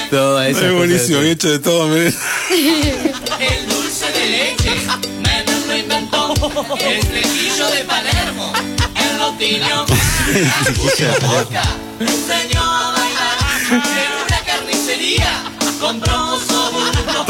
Toda esa es buenísimo, bien hecho de todo, miren. El dulce de leche, Menem lo inventó. El flequillo de Palermo, el lotillo. Un señor a bailar en una carnicería compró soburno.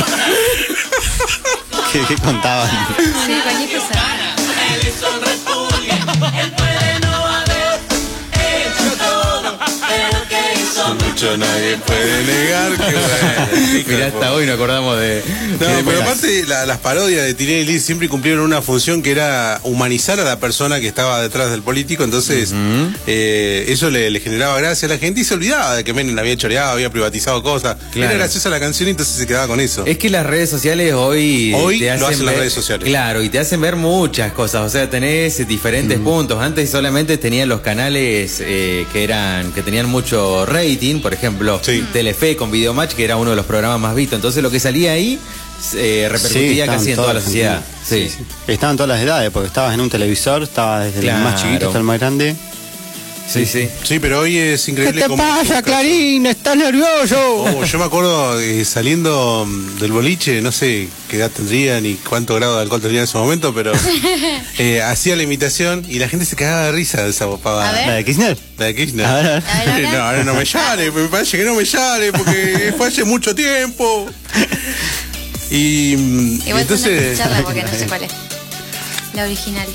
¿Qué contaban? Sí, cualquier cosa. Ellison Repulgue, él puede no haber hecho todo, pero que hizo Mucho nadie puede negar que bueno. Mirá, hasta hoy nos acordamos de... No, de pero Pelas. aparte las parodias de Tinelli siempre cumplieron una función que era humanizar a la persona que estaba detrás del político, entonces eso le generaba gracia a la gente y se olvidaba de que Menem había choreado, había privatizado cosas. Claro. Era graciosa la canción y entonces se quedaba con eso. Es que las redes sociales hoy te lo hacen las ver, redes sociales. Claro, y te hacen ver muchas cosas. O sea, tenés diferentes puntos. Antes solamente tenían los canales que tenían mucho rating, por ejemplo, Sí. Telefe con Videomatch, que era uno de los programas más vistos. Entonces lo que salía ahí repercutía estaban casi en toda la sociedad. Sí. Estaban todas las edades, porque estabas en un televisor, estaba desde el más chiquito hasta el más grande. Sí, sí. Sí, pero hoy es increíble. ¿Qué te cómo- pasa, Clarín? ¿Estás nervioso? Oh, yo me acuerdo saliendo del boliche, no sé qué edad tendría ni cuánto grado de alcohol tendría en ese momento, pero hacía la imitación y la gente se cagaba de risa de esa pavada. A ver. ¿La de Kirchner? La de Kirchner. A ver, a ver. A ver, a ver. No, ahora no me llame, me parece que no me llame porque fue hace mucho tiempo. Y Igual entonces, tengo que escucharla porque no sé cuál es. La original.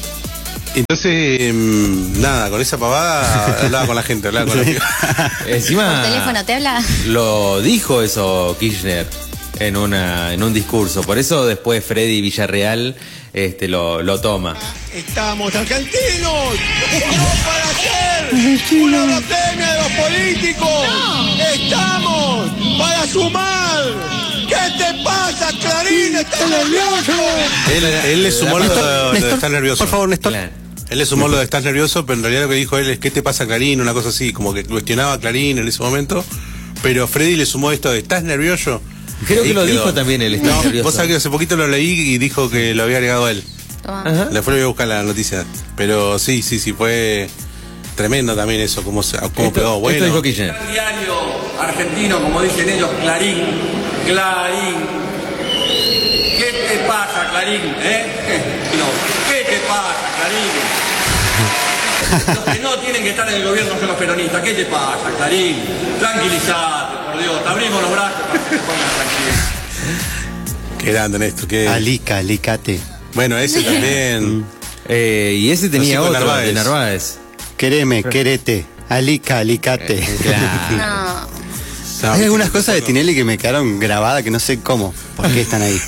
nada, con esa pavada hablaba con la gente, hablaba con la gente. Encima ¿Por teléfono te habla? lo dijo eso Kirchner en un discurso. Por eso después Freddy Villarreal lo toma. Estamos argentinos, no para ser una blasfemia de los políticos. Estamos para sumar. ¿Qué te pasa, Clarín? ¿Estás nervioso? Él le sumó lo de estar nervioso. Por favor, Néstor. Claro. Él le sumó lo de estar nervioso, pero en realidad lo que dijo él es ¿qué te pasa, Clarín? Una cosa así, como que cuestionaba a Clarín en ese momento. Pero Freddy le sumó esto de ¿estás nervioso? Creo que Y lo quedó. dijo también él, está No, nervioso. vos sabés que hace poquito lo leí y dijo que lo había agregado él. Toma. Ajá. Le fue a buscar la noticia. Pero sí, fue tremendo también eso, cómo quedó bueno. Esto dijo Kirchner. Diario argentino, como dicen ellos, Clarín. Clarín. ¿Qué te pasa, Clarín? No. ¿Qué te pasa, Clarín? Los que no tienen que estar en el gobierno son los peronistas. ¿Qué te pasa, Clarín? Tranquilízate, por Dios. Te abrimos los brazos para que te pongas tranquilo. Qué grande, Néstor. Qué... Alica, Alicate. Bueno, ese también. Y ese tenía Los cinco otro, Narváez. de Narváez. Quereme, querete. Alica, Alicate. Claro. No. No, Hay algunas viste, cosas de Tinelli que me quedaron grabadas que no sé cómo. ¿Por qué están ahí?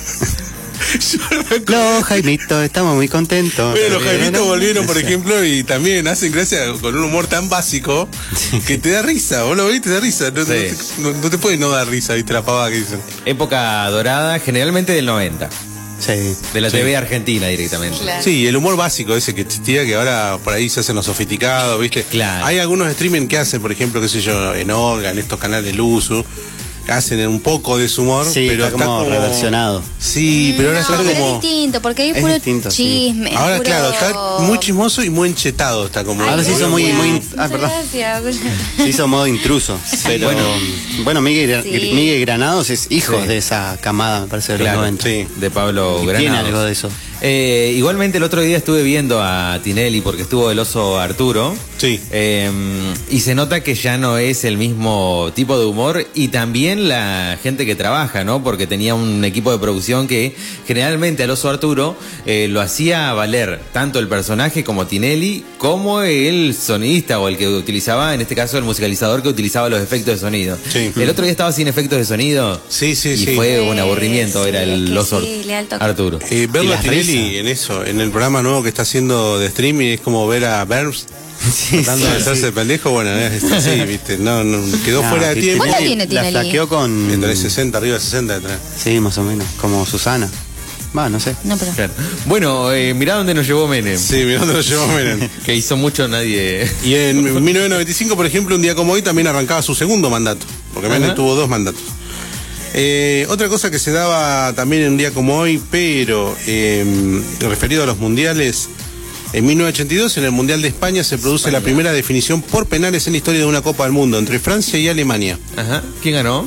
No, Jaimito, estamos muy contentos. Bueno, los Jaimitos volvieron, por Sí. ejemplo, y también hacen gracia con un humor tan básico que te da risa. Vos lo ves y te da risa. No, Sí. no te puede no dar risa, viste, la pavada que dicen. Época dorada, generalmente del 90. Sí. De la TV argentina directamente. Claro. Sí, el humor básico ese que existía, que ahora por ahí se hacen los sofisticados, ¿viste? Claro. Hay algunos streaming que hacen, por ejemplo, qué sé yo, en Olga, en estos canales Luzu, hacen un poco de su humor, Sí, pero está como reversionado. Sí, pero ahora No, está pero es como... distinto, porque ahí es Es puro distinto, sí. chisme. es Ahora, puro- claro, está muy chismoso y muy enchetado, está como... Ahora se hizo muy- Muchas perdón. gracias. Se hizo modo intruso. Pero bueno, Miguel, Sí. Miguel Granados es hijo Sí. de esa camada, me parece, de los Claro, 90. Sí. De Pablo Y tiene Granados. algo de eso. Igualmente el otro día estuve viendo a Tinelli porque estuvo el oso Arturo. Sí. Y se nota que ya no es el mismo tipo de humor y también la gente que trabaja, ¿no? Porque tenía un equipo de producción que generalmente al oso Arturo lo hacía valer tanto el personaje como Tinelli como el sonidista o el que utilizaba, en este caso el musicalizador que utilizaba los efectos de sonido. Sí. El otro día estaba sin efectos de sonido. Sí, Y sí. fue un aburrimiento, Sí, era es el que oso sí, le da el toque. Arturo. Y Verlo a las Tinelli risas. en eso, en el programa nuevo que está haciendo de streaming, es como ver a Burns Sí, tratando de hacerse pendejo, bueno, es así, viste, no, quedó fuera de tiempo. ¿Cuánto tiene La Tinelli? flaqueó con... Entre 60, arriba de 60 detrás. Sí, más o menos. Como Susana. Va, no sé. No, pero. Claro. Bueno, mirá dónde nos llevó Menem. Sí, mirá dónde lo llevó Menem. Que hizo mucho nadie. Y en 1995, por ejemplo, un día como hoy, también arrancaba su segundo mandato, porque Menem Ajá. tuvo 2 mandatos. Otra cosa que se daba también en un día como hoy, pero referido a los mundiales, en 1982, en el Mundial de España, se produce la primera definición por penales en la historia de una Copa del Mundo entre Francia y Alemania. Ajá. ¿Quién ganó?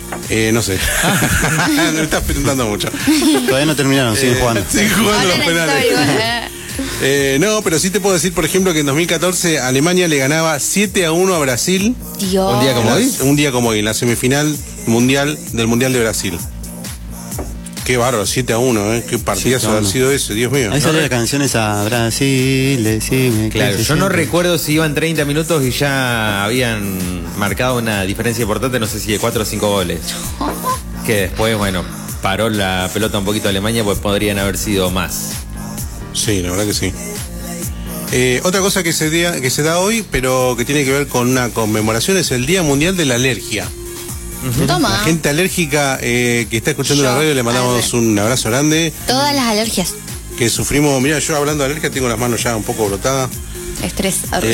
No sé. Me estás preguntando mucho. Todavía no terminaron, siguen jugando. Siguen jugando los penales. No, pero sí te puedo decir, por ejemplo, que en 2014 Alemania le ganaba 7-1 a Brasil. Dios. ¿Un día como hoy? Un día como hoy, en la semifinal del Mundial de Brasil. Qué bárbaro, 7-1, Qué partidazo haber sido ese, Dios mío. Ahí salió la canción esa, Brasil, decime. Claro, yo no recuerdo si iban 30 minutos y ya habían marcado una diferencia importante, no sé si de 4 o 5 goles. Que después, bueno, paró la pelota un poquito Alemania, pues podrían haber sido más. Sí, la verdad que sí. Otra cosa que se da hoy, pero que tiene que ver con una conmemoración, es el Día Mundial de la Alergia. Toma. La gente alérgica que está escuchando la radio, le mandamos un abrazo grande. Todas las alergias. Que sufrimos, mira, yo hablando de alergia tengo las manos ya un poco brotadas. Estrés.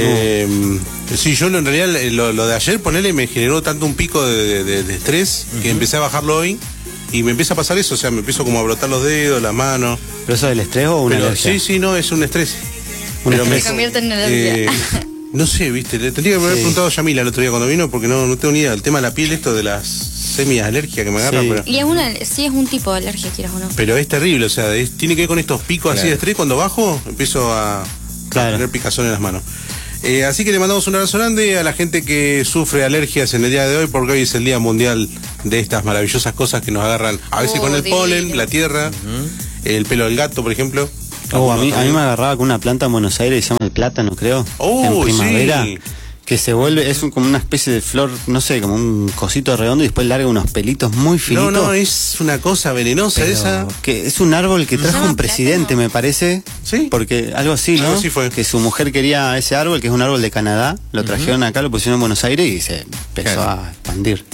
Sí, yo en realidad lo de ayer, ponele, me generó tanto un pico de estrés que empecé a bajarlo hoy y me empieza a pasar eso, o sea, me empiezo como a brotar los dedos, las manos. ¿Pero eso del estrés o una alergia? Sí, no, es un estrés. Se convierte en alergia. No sé, viste, le tendría que haber preguntado a Yamila el otro día cuando vino, porque no tengo ni idea. El tema de la piel, esto de las semi-alergias que me agarran. Pero, Y sí es un tipo de alergia, quieras o no. pero es terrible, o sea, tiene que ver con estos picos así de estrés. Cuando bajo, empiezo a tener picazón en las manos. Así que le mandamos un abrazo grande a la gente que sufre alergias en el día de hoy, porque hoy es el Día Mundial de estas maravillosas cosas que nos agarran, a veces con el polen, la tierra, el pelo del gato, por ejemplo. A mí me agarraba con una planta en Buenos Aires, se llama el plátano, creo. En primavera. Sí. Que se vuelve, es como una especie de flor, no sé, como un cosito redondo y después larga unos pelitos muy finitos. No, es una cosa venenosa esa. Que es un árbol que trajo un presidente, me parece. Sí. Porque algo así, ¿no? Algo así fue. Que su mujer quería ese árbol, que es un árbol de Canadá, lo trajeron acá, lo pusieron en Buenos Aires y se empezó a expandir.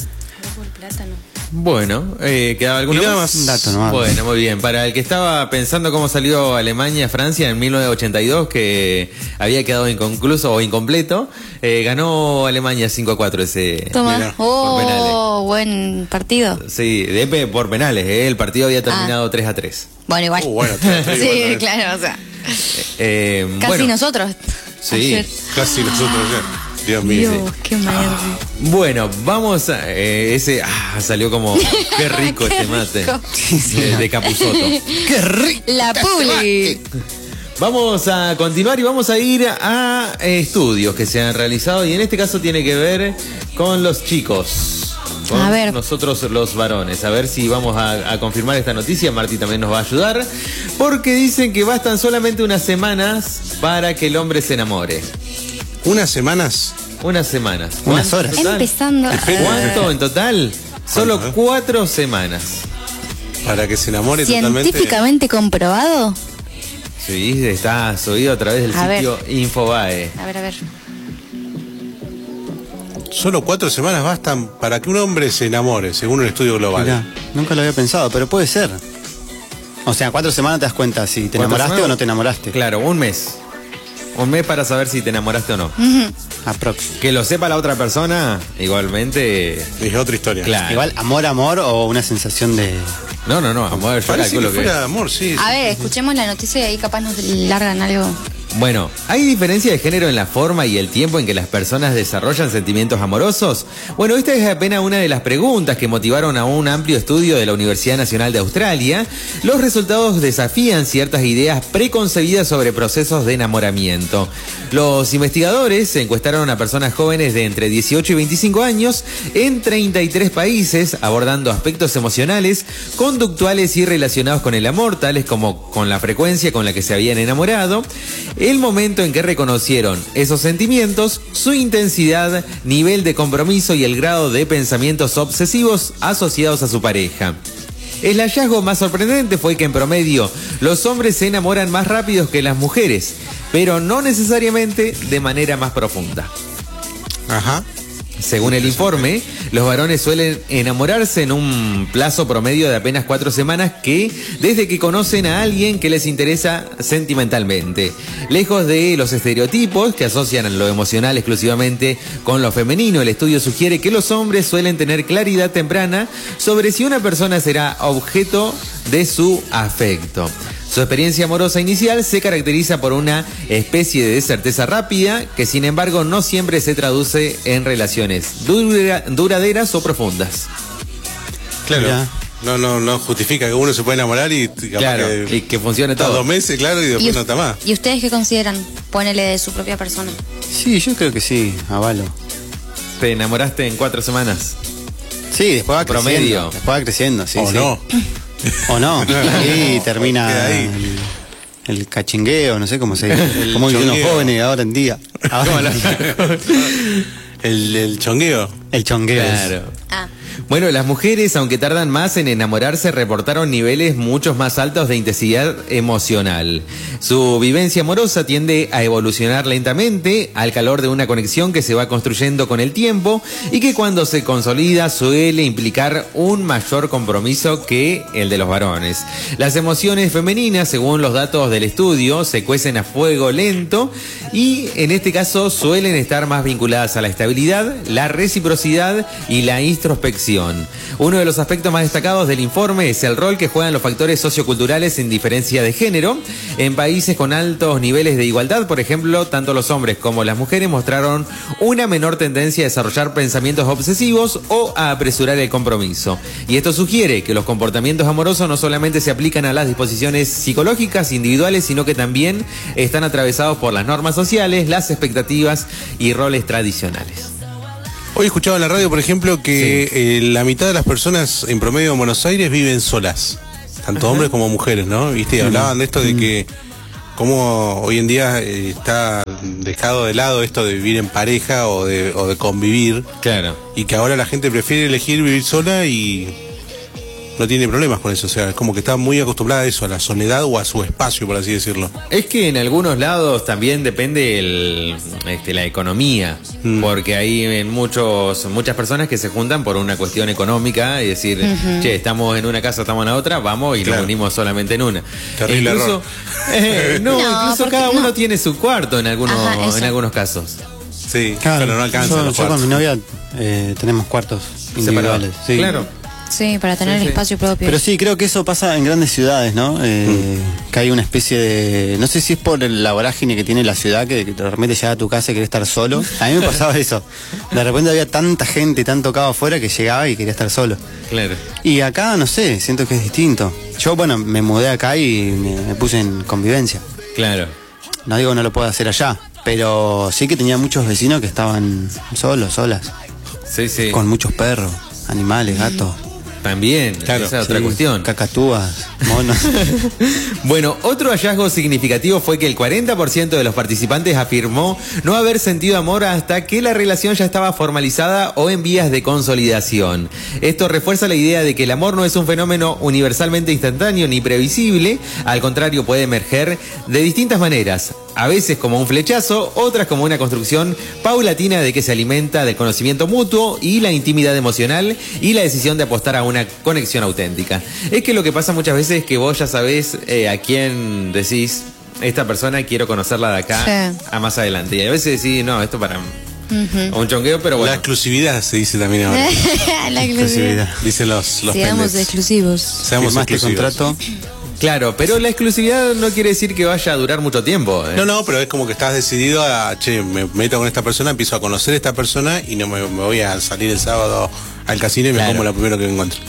Bueno, ¿quedaba alguno más? Un dato nomás. Bueno, muy bien. Para el que estaba pensando cómo salió Alemania, Francia en 1982, que había quedado inconcluso o incompleto, ganó Alemania 5-4 ese. Toma. Por penales. Buen partido. Sí, por penales, el partido había terminado 3-3. Bueno, igual. Bueno, sí, claro, o sea. Casi bueno, nosotros. Sí, ayer. Casi nosotros ayer. Dios mío. Dios, qué mierda. Bueno, vamos a salió como qué rico este mate de Capusotto. Qué rico. La Puli. Vamos a continuar y vamos a ir a estudios que se han realizado y en este caso tiene que ver con los chicos. Con a ver. Nosotros los varones. A ver si vamos a confirmar esta noticia. Marti también nos va a ayudar. Porque dicen que bastan solamente unas semanas para que el hombre se enamore. ¿Unas semanas? Unas semanas. Unas horas. Empezando. ¿Cuánto en total? Solo 4 semanas. Para que se enamore totalmente. ¿Científicamente comprobado? Sí, está subido a través del sitio Infobae. A ver. Solo 4 semanas bastan para que un hombre se enamore, según un estudio global. Mirá, nunca lo había pensado, pero puede ser. O sea, 4 semanas te das cuenta si te enamoraste o no te enamoraste. Claro, un mes. Un mes para saber si te enamoraste o no. Aprox. Que lo sepa la otra persona, igualmente. Es otra historia. Claro. Igual, amor o una sensación de... No, amor, yo Parece calculo que fuera amor, sí. A ver, escuchemos la noticia y ahí capaz nos largan algo. Bueno, ¿hay diferencia de género en la forma y el tiempo en que las personas desarrollan sentimientos amorosos? Bueno, esta es apenas una de las preguntas que motivaron a un amplio estudio de la Universidad Nacional de Australia. Los resultados desafían ciertas ideas preconcebidas sobre procesos de enamoramiento. Los investigadores encuestaron a personas jóvenes de entre 18 y 25 años en 33 países, abordando aspectos emocionales, conductuales y relacionados con el amor, tales como con la frecuencia con la que se habían enamorado, el momento en que reconocieron esos sentimientos, su intensidad, nivel de compromiso y el grado de pensamientos obsesivos asociados a su pareja. El hallazgo más sorprendente fue que en promedio los hombres se enamoran más rápido que las mujeres, pero no necesariamente de manera más profunda. Ajá. Según el informe, los varones suelen enamorarse en un plazo promedio de apenas 4 semanas desde que conocen a alguien que les interesa sentimentalmente. Lejos de los estereotipos que asocian lo emocional exclusivamente con lo femenino, el estudio sugiere que los hombres suelen tener claridad temprana sobre si una persona será objeto de su afecto. Su experiencia amorosa inicial se caracteriza por una especie de certeza rápida que sin embargo no siempre se traduce en relaciones duraderas o profundas. Claro. Mirá. No justifica que uno se puede enamorar y capaz Claro, y que funcione está todo. 2 meses, claro, y después no está más. ¿Y ustedes qué consideran? Ponele de su propia persona. Sí, yo creo que sí, avalo. ¿Te enamoraste en 4 semanas? Sí, después va Promedio. creciendo. Después va creciendo, sí. O sí. no. O no. Y termina Queda ahí. el cachingueo, no sé cómo se dice. Como dicen los chongueo. jóvenes ahora en día. Ahora en día. El chongueo. El chongueo. Claro. Ah. Bueno, las mujeres, aunque tardan más en enamorarse, reportaron niveles mucho más altos de intensidad emocional. Su vivencia amorosa tiende a evolucionar lentamente al calor de una conexión que se va construyendo con el tiempo y que cuando se consolida suele implicar un mayor compromiso que el de los varones. Las emociones femeninas, según los datos del estudio, se cuecen a fuego lento y en este caso suelen estar más vinculadas a la estabilidad, la reciprocidad y la introspección. Uno de los aspectos más destacados del informe es el rol que juegan los factores socioculturales en diferencia de género. En países con altos niveles de igualdad, por ejemplo, tanto los hombres como las mujeres mostraron una menor tendencia a desarrollar pensamientos obsesivos o a apresurar el compromiso. Y esto sugiere que los comportamientos amorosos no solamente se aplican a las disposiciones psicológicas individuales, sino que también están atravesados por las normas sociales, las expectativas y roles tradicionales. Hoy escuchaba en la radio, por ejemplo, que la mitad de las personas en promedio en Buenos Aires viven solas. Tanto hombres como mujeres, ¿no? ¿Viste? Y hablaban de esto de que cómo hoy en día está dejado de lado esto de vivir en pareja o de convivir. Claro. Y que ahora la gente prefiere elegir vivir sola y no tiene problemas con eso. O sea, es como que está muy acostumbrada a eso, a la soledad o a su espacio, por así decirlo. Es que en algunos lados también depende la economía, porque hay muchas personas que se juntan por una cuestión económica y decir, che, estamos en una casa, estamos en la otra, vamos y Claro. nos unimos solamente en una. Terrible incluso, No, incluso porque cada uno no. tiene su cuarto en algunos, Ajá, eso. en algunos casos. Sí, Claro, pero no alcanza los yo con cuartos. mi novia tenemos cuartos individuales. Sí. Claro. Sí, para tener Sí, sí. espacio propio. Pero sí, creo que eso pasa en grandes ciudades, ¿no? Que hay una especie de... No sé si es por la vorágine que tiene la ciudad, que de repente llegas a tu casa y querés estar solo. A mí me pasaba eso. De repente había tanta gente y tanto cabo afuera que llegaba y quería estar solo. Claro. Y acá, no sé, siento que es distinto. Yo, bueno, me mudé acá y me puse en convivencia. Claro. No digo que no lo pueda hacer allá, pero sí que tenía muchos vecinos que estaban solos, solas. Sí, sí. Con muchos perros, animales, gatos. También, Claro, esa es otra Sí, cuestión. Cacatúas, monos. Bueno, otro hallazgo significativo fue que el 40% de los participantes afirmó no haber sentido amor hasta que la relación ya estaba formalizada o en vías de consolidación. Esto refuerza la idea de que el amor no es un fenómeno universalmente instantáneo ni previsible, al contrario puede emerger de distintas maneras, a veces como un flechazo, otras como una construcción paulatina de que se alimenta del conocimiento mutuo y la intimidad emocional y la decisión de apostar a una conexión auténtica. Es que lo que pasa muchas veces es que vos ya sabés a quién decís, esta persona quiero conocerla de acá Sí. a más adelante. Y a veces decís, no, esto para un chongueo, pero La bueno. exclusividad se dice también ahora. La exclusividad. Dicen los Seamos pendejos. exclusivos. Seamos Firmaste exclusivos. contrato. Claro, pero la exclusividad no quiere decir que vaya a durar mucho tiempo. No, pero es como que estás decidido a, che, me meto con esta persona, empiezo a conocer a esta persona y no me voy a salir el sábado al casino y me Claro. como lo primero que encuentro.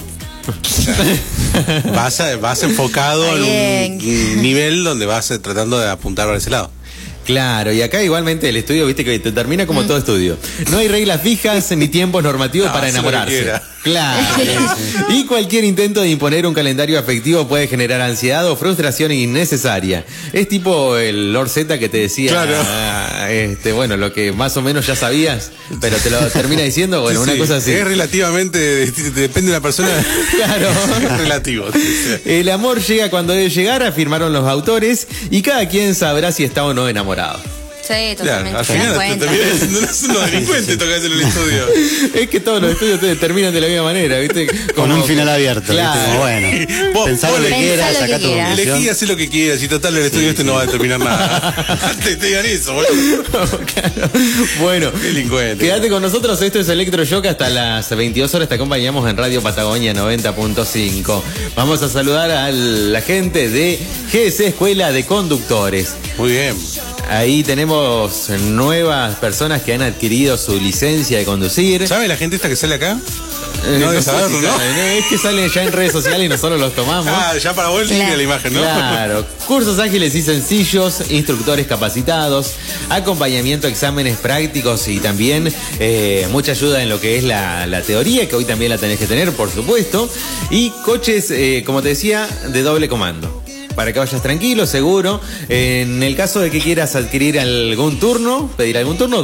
O sea, vas enfocado en un nivel donde vas tratando de apuntar para ese lado. Claro, y acá igualmente el estudio, viste que te termina como todo estudio. No hay reglas fijas ni tiempos normativos No, para hace lo que enamorarse. quiera. Claro. Y cualquier intento de imponer un calendario afectivo puede generar ansiedad o frustración innecesaria. Es tipo el Lord Z que te decía, Claro. bueno, lo que más o menos ya sabías, pero te lo termina diciendo, bueno, Sí, una sí, cosa así. Es relativamente, depende de la persona. Claro. Es relativo. El amor llega cuando debe llegar, afirmaron los autores, y cada quien sabrá si está o no enamorado. Sí, totalmente. Claro, al te das final te cuenta. terminas siendo unos delincuentes tocás en el estudio. Es que todos los estudios te terminan de la misma manera, ¿viste? Con un final abierto. Claro. ¿viste? Como, bueno, Vos pensá lo que elegí- quieras, Pensá lo sacá que tu quieras. conclusión. Elegí, hacé lo que quieras y total el estudio este no va a determinar nada. te digan eso, boludo. Claro. Bueno, Delincuente. quédate con nosotros, esto es Electroshock hasta las 22 horas, te acompañamos en Radio Patagonia 90.5. Vamos a saludar a la gente de GS Escuela de Conductores. Muy bien. Ahí tenemos nuevas personas que han adquirido su licencia de conducir. ¿Sabe la gente esta que sale acá? No de saberlo, sí, ¿no? claro, es que salen ya en redes sociales y nosotros los tomamos. Ah, ya para vos limpia la imagen, ¿no? Claro, cursos ágiles y sencillos, instructores capacitados, acompañamiento a exámenes prácticos y también mucha ayuda en lo que es la teoría, que hoy también la tenés que tener, por supuesto, y coches, como te decía, de doble comando. Para que vayas tranquilo, seguro. En el caso de que quieras adquirir algún turno, pedir algún turno,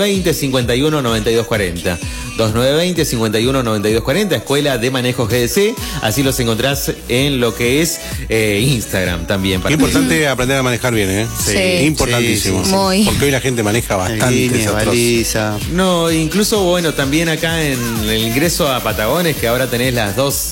2920-519240. 2920-519240, Escuela de Manejo GDC. Así los encontrás en lo que es Instagram también. Qué importante aprender a manejar bien, ¿eh? Sí. Importantísimo. Sí, sí, sí. Muy. Porque hoy la gente maneja bastante. Línea, desastroso. baliza. No, incluso, bueno, también acá en el ingreso a Patagones, que ahora tenés las dos,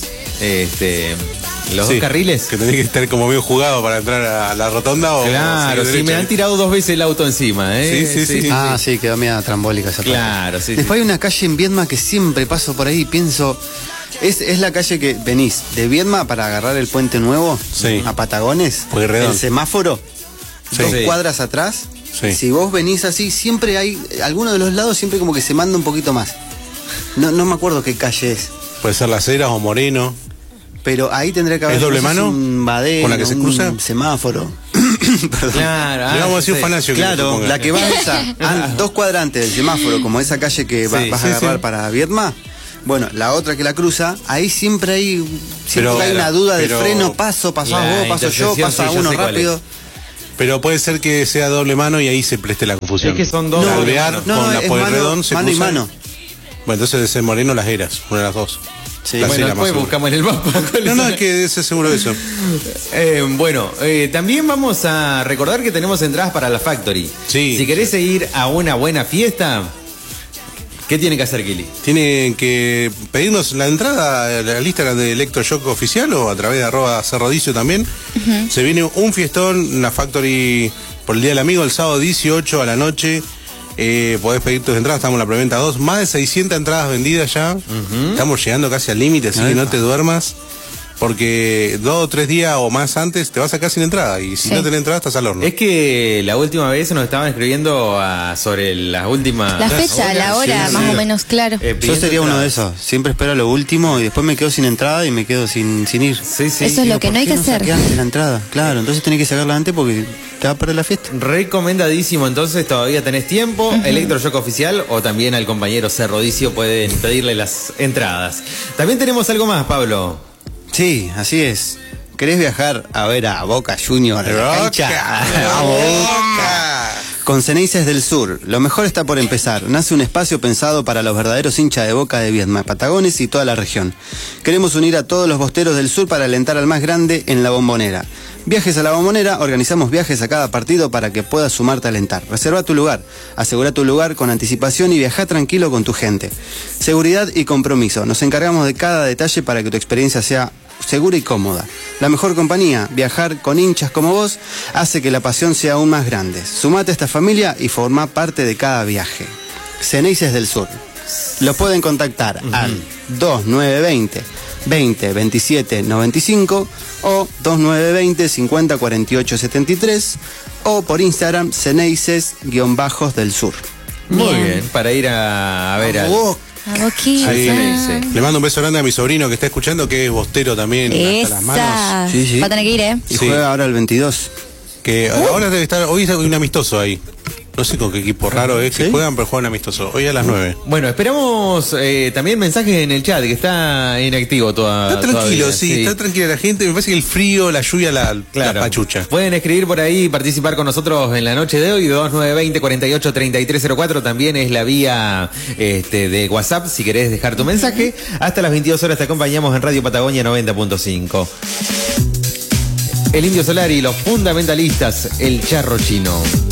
los Sí, dos carriles. Que tenés que estar como bien jugado para entrar a la rotonda o Claro, seguir sí, derecho. me han tirado 2 veces el auto encima, ¿eh? Sí, sí, sí. Ah, sí, quedó media trambólica esa parte. Claro, sí. Después hay una calle en Viedma que siempre paso por ahí y pienso, es la calle que venís de Viedma para agarrar el puente nuevo Sí. a Patagones, Pueyrredón. el semáforo, Sí. 2 Sí. cuadras atrás. Sí. Si vos venís así, siempre hay, alguno de los lados siempre como que se manda un poquito más. No me acuerdo qué calle es, Puede ser Las Heras o Moreno. pero ahí tendría que haber ¿Es doble no sé si mano? un badén, ¿Con la que se un cruza? semáforo. Perdón. Claro, Le vamos a decir un sí. fanacio. Claro, la que va esa, 2 cuadrantes del semáforo, como esa calle que vas Sí, a sí, agarrar sí. para Viedma. Bueno, la otra que la cruza, ahí siempre hay Pero- una duda de pero- freno, pasás vos, La paso yo, intersección, pasa sí, yo uno sé cuál rápido. Pero puede ser que sea doble mano y ahí se preste la confusión. Es que son dos. La No, Alvear no, con la es Pueyrredón se mano y cruzan. mano. Bueno, entonces debe ser Moreno Las Heras, una de las dos. Sí. La Bueno, Cera, más después seguro. buscamos en el mapa. cuáles No, son. es que debe ser seguro de eso. Bueno, también vamos a recordar que tenemos entradas para la Factory. Sí. Si querés ir a una buena fiesta, ¿qué tiene que hacer, Kili? Tienen que pedirnos la entrada al Instagram de Electroshock Oficial o a través de @cerrodicio también. Se viene un fiestón, la Factory por el Día del Amigo, el sábado 18 a la noche. Podés pedir tus entradas, estamos en la preventa 2. Más de 600 entradas vendidas ya. Estamos llegando casi al límite, así que no te duermas. Porque 2 o 3 días o más antes te vas a quedar sin entrada. Y si Sí. no tenés entrada, estás al horno. Es que la última vez nos estaban escribiendo sobre las últimas. La fecha, la hora, sí, más sí. o menos, claro. Yo pidiendo sería uno de entradas. esos. Siempre espero lo último y después me quedo sin entrada y me quedo sin ir. Sí, sí. Eso es lo que no hay que hacer. saqué antes la entrada? Claro, entonces tenés que sacarla antes porque te va a perder la fiesta. Recomendadísimo, entonces todavía tenés tiempo. Electroshock Oficial o también al compañero Cerrodicio pueden pedirle las entradas. También tenemos algo más, Pablo. Sí, así es. ¿Querés viajar a ver a Boca Junior en la cancha? ¡Vamos, Boca! Con Ceneices del Sur, lo mejor está por empezar. Nace un espacio pensado para los verdaderos hinchas de Boca de Viedma, Patagones y toda la región. Queremos unir a todos los bosteros del sur para alentar al más grande en la Bombonera. Viajes a la Bombonera, organizamos viajes a cada partido para que puedas sumarte a alentar. Reserva tu lugar, asegura tu lugar con anticipación y viaja tranquilo con tu gente. Seguridad y compromiso. Nos encargamos de cada detalle para que tu experiencia sea segura y cómoda. La mejor compañía, viajar con hinchas como vos, hace que la pasión sea aún más grande. Sumate a esta familia y forma parte de cada viaje. Ceneices del Sur. Los pueden contactar al 2920 20 27 95 o 2920 50 48 73 o por Instagram Ceneices_del Sur. Muy Bien. bien, para ir a ver al. Vos, A Boquita. Ahí Ceneice. Le mando un beso grande a mi sobrino que está escuchando, que es bostero también, hasta las manos. Esa. Sí, sí. Va a tener que ir, ¿eh? y Sí. juega ahora el 22. Que ahora debe estar, hoy hay un amistoso ahí. No sé con qué equipo raro es que ¿Sí? juegan, pero juegan amistoso. Hoy a las 9. Bueno, esperamos también mensajes en el chat, que está inactivo Está tranquilo, todavía, sí, está tranquila la gente. Me parece que el frío, la lluvia, la pachucha. Pueden escribir por ahí y participar con nosotros en la noche de hoy. 2920 48 3304 también es la vía de WhatsApp si querés dejar tu mensaje. Hasta las 22 horas te acompañamos en Radio Patagonia 90.5. El Indio Solar y los fundamentalistas, el charro chino.